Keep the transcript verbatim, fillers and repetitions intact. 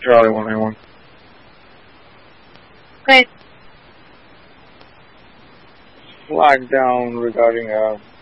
Charlie one nine one. Great. Flag down regarding uh,